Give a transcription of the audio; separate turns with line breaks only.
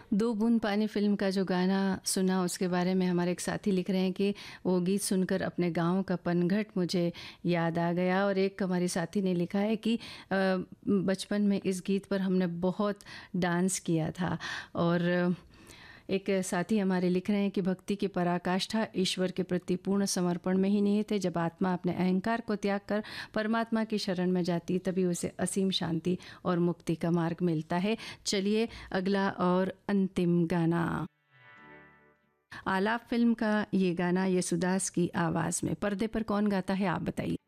दो बूंद पानी फ़िल्म का जो गाना सुना उसके बारे में हमारे एक साथी लिख रहे हैं कि वो गीत सुनकर अपने गाँव का पनघट मुझे याद आ गया। और एक हमारे साथी ने लिखा है कि बचपन में इस गीत पर हमने बहुत डांस किया था। और एक साथी हमारे लिख रहे हैं कि भक्ति की पराकाष्ठा ईश्वर के प्रति पूर्ण समर्पण में ही निहित है। जब आत्मा अपने अहंकार को त्याग कर परमात्मा की शरण में जाती तभी उसे असीम शांति और मुक्ति का मार्ग मिलता है। चलिए अगला और अंतिम गाना, आलाप फिल्म का ये गाना येसुदास की आवाज़ में। पर्दे पर कौन गाता है आप बताइए।